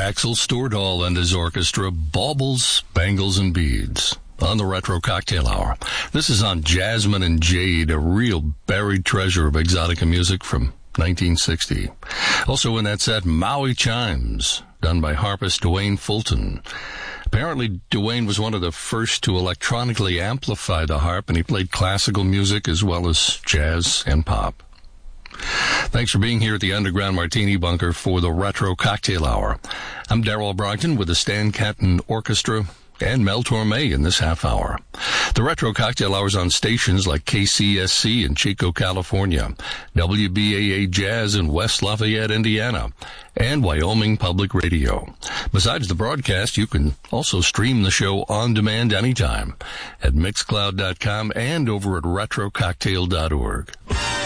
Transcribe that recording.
Axel Stordahl and his orchestra, Baubles, Bangles, and Beads, on the Retro Cocktail Hour. This is on Jasmine and Jade, a real buried treasure of exotica music from 1960. Also in that set, Maui Chimes, done by harpist Dwayne Fulton. Apparently, Dwayne was one of the first to electronically amplify the harp, and he played classical music as well as jazz and pop. Thanks for being here at the Underground Martini Bunker for the Retro Cocktail Hour. I'm Darrell Brogdon with the Stan Kenton Orchestra and Mel Torme in this half hour. The Retro Cocktail Hour's on stations like KCSC in Chico, California, WBAA Jazz in West Lafayette, Indiana, and Wyoming Public Radio. Besides the broadcast, you can also stream the show on demand anytime at Mixcloud.com and over at RetroCocktail.org.